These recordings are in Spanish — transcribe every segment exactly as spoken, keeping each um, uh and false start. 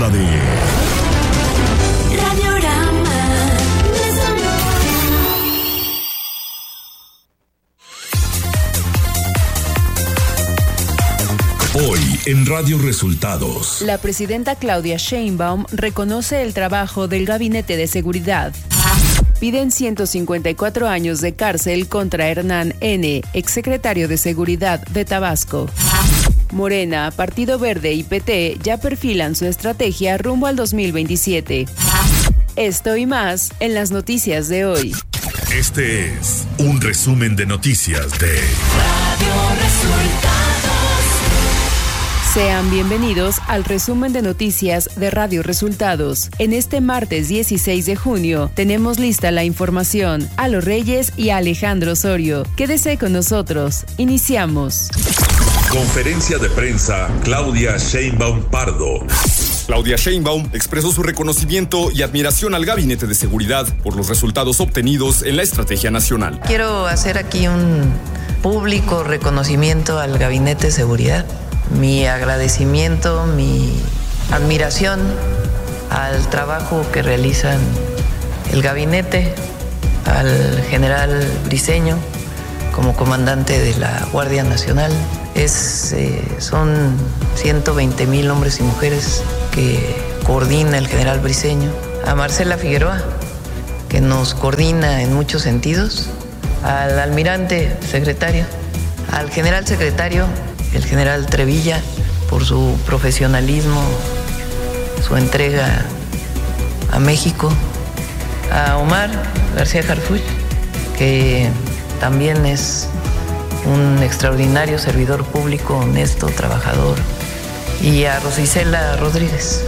hora de Radiorama. Hoy en Radio Resultados. La presidenta Claudia Sheinbaum reconoce el trabajo del Gabinete de Seguridad. Piden ciento cincuenta y cuatro años de cárcel contra Hernán N., exsecretario de Seguridad de Tabasco. Morena, Partido Verde y P T ya perfilan su estrategia rumbo al dos mil veintisiete. Esto y más en las noticias de hoy. Este es un resumen de noticias de Radio Resultados. Sean bienvenidos al resumen de noticias de Radio Resultados. En este martes dieciséis de junio tenemos lista la información. A los Reyes y a Alejandro Osorio. Quédese con nosotros. Iniciamos. Conferencia de prensa Claudia Sheinbaum Pardo. Claudia Sheinbaum expresó su reconocimiento y admiración al Gabinete de Seguridad por los resultados obtenidos en la estrategia nacional. Quiero hacer aquí un público reconocimiento al Gabinete de Seguridad. Mi agradecimiento, mi admiración al trabajo que realizan el gabinete, al general Briceño como comandante de la Guardia Nacional. Es, eh, son ciento veinte mil hombres y mujeres que coordina el general Briceño. A Marcela Figueroa, que nos coordina en muchos sentidos. Al almirante secretario, al general secretario, el general Trevilla, por su profesionalismo, su entrega a México. A Omar García Harfuch, que también es un extraordinario servidor público, honesto, trabajador. Y a Rosicela Rodríguez.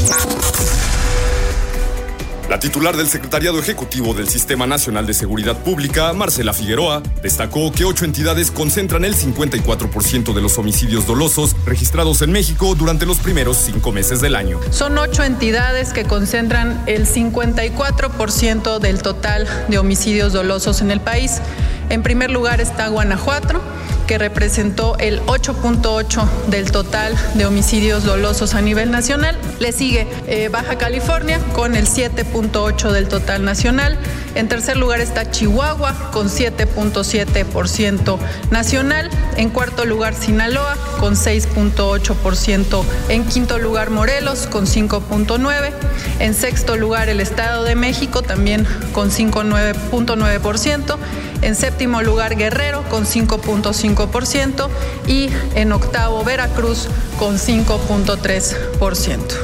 La titular del Secretariado Ejecutivo del Sistema Nacional de Seguridad Pública, Marcela Figueroa, destacó que ocho entidades concentran el cincuenta y cuatro por ciento de los homicidios dolosos registrados en México durante los primeros cinco meses del año. Son ocho entidades que concentran el cincuenta y cuatro por ciento del total de homicidios dolosos en el país. En primer lugar está Guanajuato, que representó el ocho punto ocho del total de homicidios dolosos a nivel nacional. Le sigue eh, Baja California con el siete punto ocho del total nacional. En tercer lugar está Chihuahua con siete punto siete por ciento nacional. En cuarto lugar Sinaloa con seis punto ocho por ciento. En quinto lugar Morelos con cinco punto nueve por ciento. En sexto lugar el Estado de México también con cinco punto nueve por ciento. En séptimo lugar Guerrero con cinco punto cinco por ciento y en octavo Veracruz con cinco punto tres por ciento.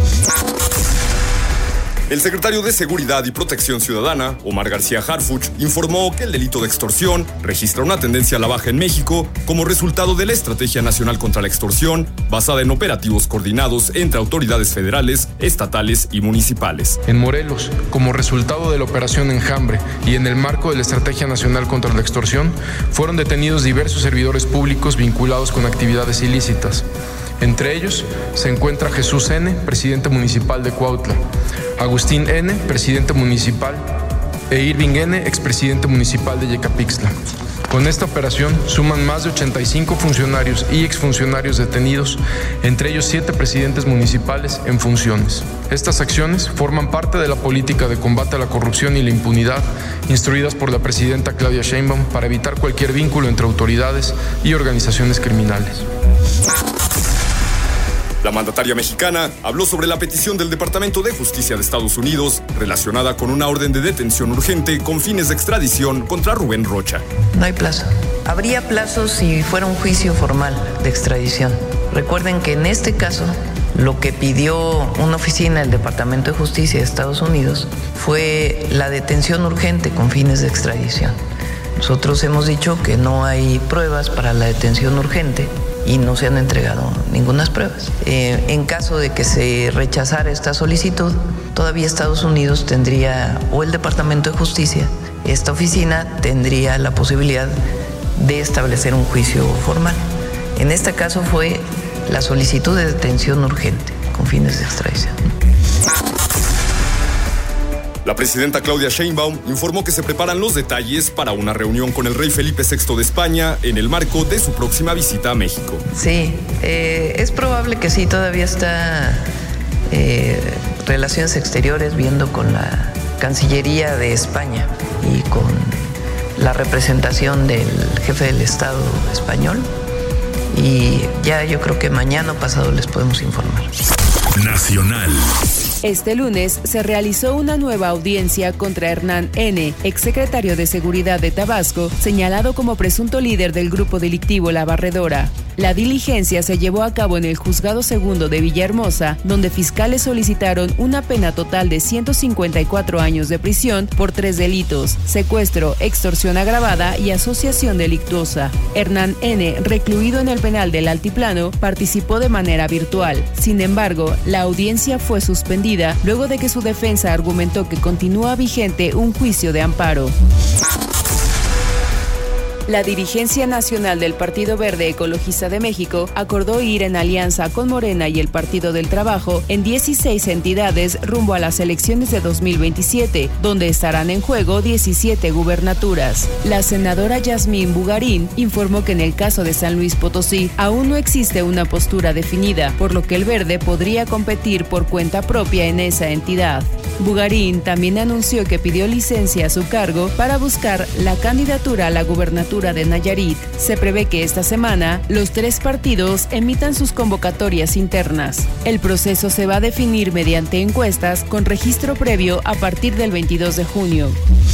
El secretario de Seguridad y Protección Ciudadana, Omar García Harfuch, informó que el delito de extorsión registra una tendencia a la baja en México como resultado de la Estrategia Nacional contra la Extorsión, basada en operativos coordinados entre autoridades federales, estatales y municipales. En Morelos, como resultado de la Operación Enjambre y en el marco de la Estrategia Nacional contra la Extorsión, fueron detenidos diversos servidores públicos vinculados con actividades ilícitas. Entre ellos se encuentra Jesús N., presidente municipal de Cuautla, Agustín N., presidente municipal, e Irving N., expresidente municipal de Yecapixtla. Con esta operación suman más de ochenta y cinco funcionarios y exfuncionarios detenidos, entre ellos siete presidentes municipales en funciones. Estas acciones forman parte de la política de combate a la corrupción y la impunidad, instruidas por la presidenta Claudia Sheinbaum para evitar cualquier vínculo entre autoridades y organizaciones criminales. La mandataria mexicana habló sobre la petición del Departamento de Justicia de Estados Unidos relacionada con una orden de detención urgente con fines de extradición contra Rubén Rocha. No hay plazo. Habría plazo si fuera un juicio formal de extradición. Recuerden que en este caso lo que pidió una oficina del Departamento de Justicia de Estados Unidos fue la detención urgente con fines de extradición. Nosotros hemos dicho que no hay pruebas para la detención urgente y no se han entregado ninguna pruebas. Eh, en caso de que se rechazara esta solicitud, todavía Estados Unidos tendría, o el Departamento de Justicia, esta oficina tendría la posibilidad de establecer un juicio formal. En este caso fue la solicitud de detención urgente con fines de extradición. La presidenta Claudia Sheinbaum informó que se preparan los detalles para una reunión con el rey Felipe sexto de España en el marco de su próxima visita a México. Sí, eh, es probable que sí, todavía está eh, Relaciones Exteriores, viendo con la Cancillería de España y con la representación del jefe del Estado español. Y ya yo creo que mañana o pasado les podemos informar. Nacional. Este lunes se realizó una nueva audiencia contra Hernán N., exsecretario de Seguridad de Tabasco, señalado como presunto líder del grupo delictivo La Barredora. La diligencia se llevó a cabo en el Juzgado Segundo de Villahermosa, donde fiscales solicitaron una pena total de ciento cincuenta y cuatro años de prisión por tres delitos: secuestro, extorsión agravada y asociación delictuosa. Hernán N., recluido en el penal del Altiplano, participó de manera virtual. Sin embargo, la audiencia fue suspendida luego de que su defensa argumentó que continúa vigente un juicio de amparo. La dirigencia nacional del Partido Verde Ecologista de México acordó ir en alianza con Morena y el Partido del Trabajo en dieciséis entidades rumbo a las elecciones de dos mil veintisiete, donde estarán en juego diecisiete gubernaturas. La senadora Yasmín Bugarín informó que en el caso de San Luis Potosí aún no existe una postura definida, por lo que el Verde podría competir por cuenta propia en esa entidad. Bugarín también anunció que pidió licencia a su cargo para buscar la candidatura a la gubernatura de Nayarit. Se prevé que esta semana los tres partidos emitan sus convocatorias internas. El proceso se va a definir mediante encuestas con registro previo a partir del veintidós de junio.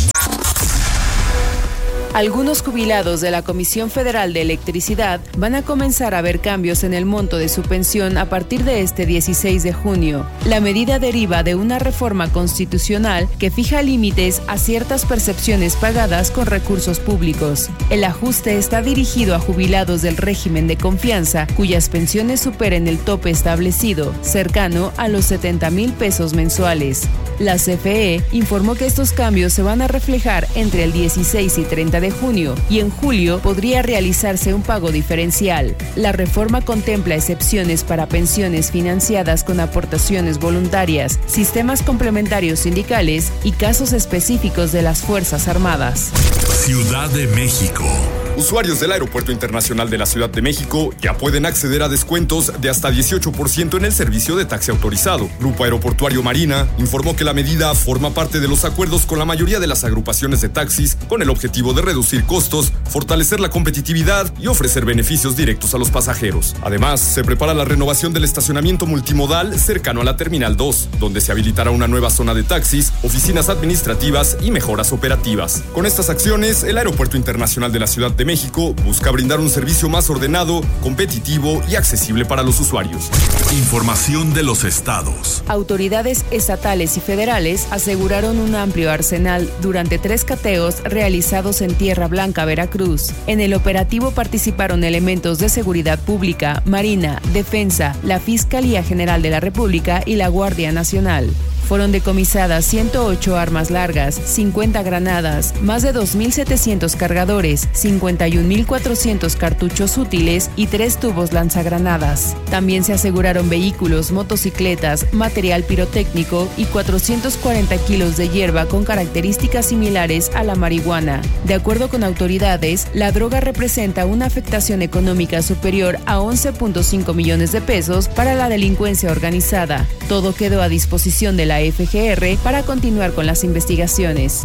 Algunos jubilados de la Comisión Federal de Electricidad van a comenzar a ver cambios en el monto de su pensión a partir de este dieciséis de junio. La medida deriva de una reforma constitucional que fija límites a ciertas percepciones pagadas con recursos públicos. El ajuste está dirigido a jubilados del régimen de confianza, cuyas pensiones superen el tope establecido, cercano a los setenta mil pesos mensuales. La C F E informó que estos cambios se van a reflejar entre el dieciséis y treinta de junio, y en julio podría realizarse un pago diferencial. La reforma contempla excepciones para pensiones financiadas con aportaciones voluntarias, sistemas complementarios sindicales y casos específicos de las Fuerzas Armadas. Ciudad de México. Usuarios del Aeropuerto Internacional de la Ciudad de México ya pueden acceder a descuentos de hasta dieciocho por ciento en el servicio de taxi autorizado. Grupo Aeroportuario Marina informó que la medida forma parte de los acuerdos con la mayoría de las agrupaciones de taxis con el objetivo de reducir costos, fortalecer la competitividad y ofrecer beneficios directos a los pasajeros. Además, se prepara la renovación del estacionamiento multimodal cercano a la Terminal dos, donde se habilitará una nueva zona de taxis, oficinas administrativas y mejoras operativas. Con estas acciones, el Aeropuerto Internacional de la Ciudad de México busca brindar un servicio más ordenado, competitivo y accesible para los usuarios. Información de los estados. Autoridades estatales y federales aseguraron un amplio arsenal durante tres cateos realizados en Tierra Blanca, Veracruz. En el operativo participaron elementos de seguridad pública, Marina, Defensa, la Fiscalía General de la República y la Guardia Nacional. Fueron decomisadas ciento ocho armas largas, cincuenta granadas, más de dos mil setecientos cargadores, cincuenta y un mil cuatrocientos cartuchos útiles y tres tubos lanzagranadas. También se aseguraron vehículos, motocicletas, material pirotécnico y cuatrocientos cuarenta kilos de hierba con características similares a la marihuana. De acuerdo con autoridades, la droga representa una afectación económica superior a once punto cinco millones de pesos para la delincuencia organizada. Todo quedó a disposición de la F G R para continuar con las investigaciones.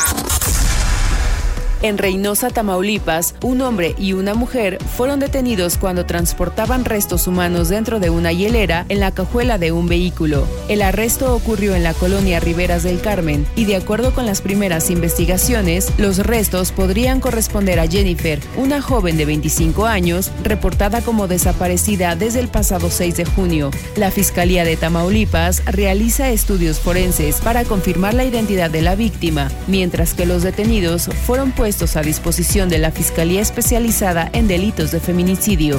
En Reynosa, Tamaulipas, un hombre y una mujer fueron detenidos cuando transportaban restos humanos dentro de una hielera en la cajuela de un vehículo. El arresto ocurrió en la colonia Riberas del Carmen y, de acuerdo con las primeras investigaciones, los restos podrían corresponder a Jennifer, una joven de veinticinco años, reportada como desaparecida desde el pasado seis de junio. La Fiscalía de Tamaulipas realiza estudios forenses para confirmar la identidad de la víctima, mientras que los detenidos fueron puestos a disposición de la Fiscalía Especializada en Delitos de Feminicidio.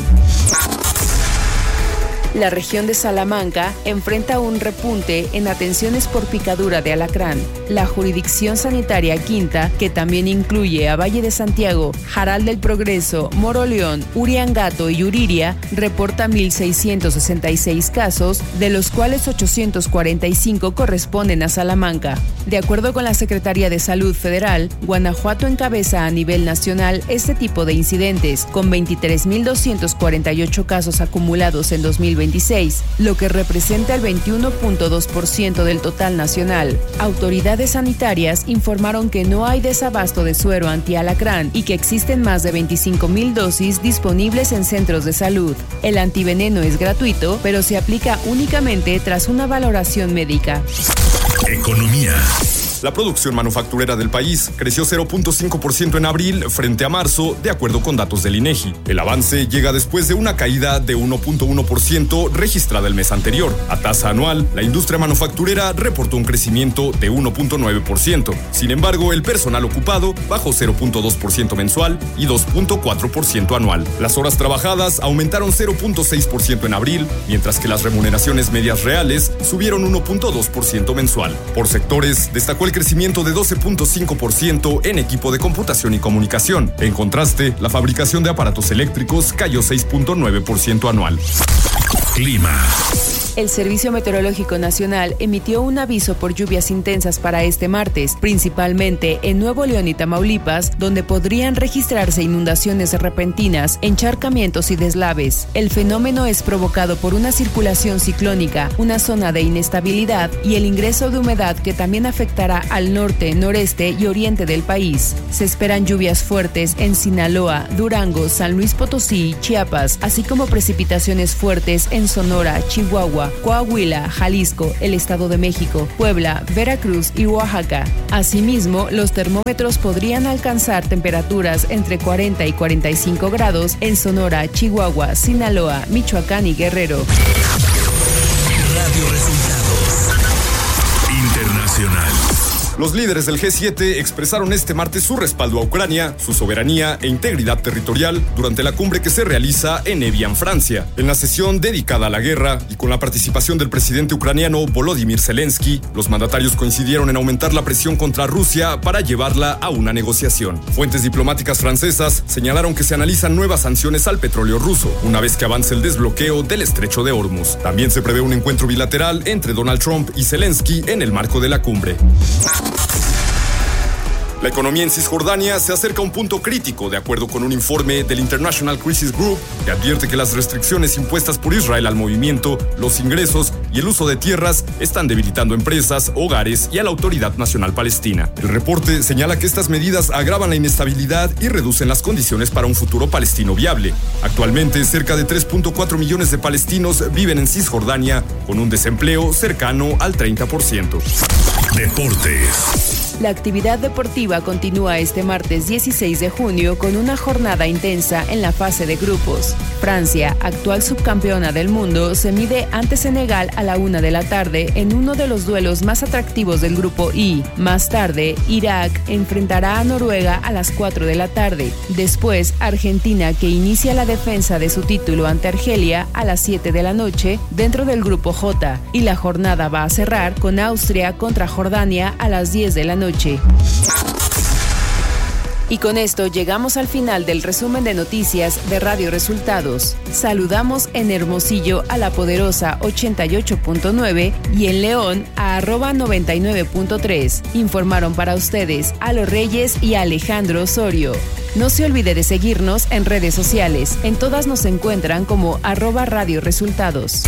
La región de Salamanca enfrenta un repunte en atenciones por picadura de alacrán. La jurisdicción sanitaria quinta, que también incluye a Valle de Santiago, Jaral del Progreso, Moroleón, Uriangato y Uriria, reporta mil seiscientos sesenta y seis casos, de los cuales ochocientos cuarenta y cinco corresponden a Salamanca. De acuerdo con la Secretaría de Salud Federal, Guanajuato encabeza a nivel nacional este tipo de incidentes, con veintitrés mil doscientos cuarenta y ocho casos acumulados en dos mil veintiséis, lo que representa el veintiuno punto dos por ciento del total nacional. Autoridades sanitarias informaron que no hay desabasto de suero antialacrán y que existen más de veinticinco mil dosis disponibles en centros de salud. El antiveneno es gratuito, pero se aplica únicamente tras una valoración médica. Economía. La producción manufacturera del país creció cero punto cinco por ciento en abril frente a marzo, de acuerdo con datos del INEGI. El avance llega después de una caída de uno punto uno por ciento registrada el mes anterior. A tasa anual, la industria manufacturera reportó un crecimiento de uno punto nueve por ciento. Sin embargo, el personal ocupado bajó cero punto dos por ciento mensual y dos punto cuatro por ciento anual. Las horas trabajadas aumentaron cero punto seis por ciento en abril, mientras que las remuneraciones medias reales subieron uno punto dos por ciento mensual. Por sectores, destacó el crecimiento de doce punto cinco por ciento en equipo de computación y comunicación. En contraste, la fabricación de aparatos eléctricos cayó seis punto nueve por ciento anual. Clima. El Servicio Meteorológico Nacional emitió un aviso por lluvias intensas para este martes, principalmente en Nuevo León y Tamaulipas, donde podrían registrarse inundaciones repentinas, encharcamientos y deslaves. El fenómeno es provocado por una circulación ciclónica, una zona de inestabilidad y el ingreso de humedad que también afectará al norte, noreste y oriente del país. Se esperan lluvias fuertes en Sinaloa, Durango, San Luis Potosí y Chiapas, así como precipitaciones fuertes en Sonora, Chihuahua, Coahuila, Jalisco, el Estado de México, Puebla, Veracruz y Oaxaca. Asimismo, los termómetros podrían alcanzar temperaturas entre cuarenta y cuarenta y cinco grados en Sonora, Chihuahua, Sinaloa, Michoacán y Guerrero. Radio Resultados Internacional. Los líderes del G siete expresaron este martes su respaldo a Ucrania, su soberanía e integridad territorial durante la cumbre que se realiza en Evian, Francia. En la sesión dedicada a la guerra y con la participación del presidente ucraniano Volodymyr Zelensky, los mandatarios coincidieron en aumentar la presión contra Rusia para llevarla a una negociación. Fuentes diplomáticas francesas señalaron que se analizan nuevas sanciones al petróleo ruso, una vez que avance el desbloqueo del estrecho de Hormuz. También se prevé un encuentro bilateral entre Donald Trump y Zelensky en el marco de la cumbre. La economía en Cisjordania se acerca a un punto crítico, de acuerdo con un informe del International Crisis Group, que advierte que las restricciones impuestas por Israel al movimiento, los ingresos y el uso de tierras están debilitando empresas, hogares y a la Autoridad Nacional Palestina. El reporte señala que estas medidas agravan la inestabilidad y reducen las condiciones para un futuro palestino viable. Actualmente, cerca de tres punto cuatro millones de palestinos viven en Cisjordania, con un desempleo cercano al treinta por ciento. Deportes. La actividad deportiva continúa este martes dieciséis de junio con una jornada intensa en la fase de grupos. Francia, actual subcampeona del mundo, se mide ante Senegal a la una de la tarde en uno de los duelos más atractivos del grupo I. Más tarde, Irak enfrentará a Noruega a las cuatro de la tarde. Después, Argentina, que inicia la defensa de su título ante Argelia a las siete de la noche dentro del grupo J. Y la jornada va a cerrar con Austria contra Jordania a las diez de la noche. Y con esto llegamos al final del resumen de noticias de Radio Resultados. Saludamos en Hermosillo a La Poderosa ochenta y ocho punto nueve y en León a arroba noventa y nueve punto tres. Informaron para ustedes Alo Reyes y Alejandro Osorio. No se olvide de seguirnos en redes sociales. En todas nos encuentran como arroba Radio Resultados.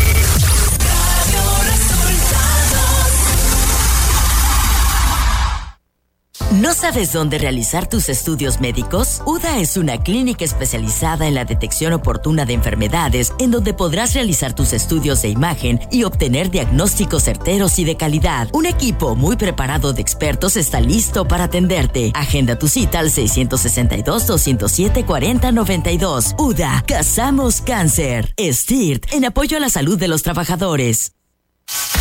¿No sabes dónde realizar tus estudios médicos? U D A es una clínica especializada en la detección oportuna de enfermedades, en donde podrás realizar tus estudios de imagen y obtener diagnósticos certeros y de calidad. Un equipo muy preparado de expertos está listo para atenderte. Agenda tu cita al seis sesenta y dos, doscientos siete, cuarenta noventa y dos. U D A, Cazamos Cáncer. S T I R T, en apoyo a la salud de los trabajadores.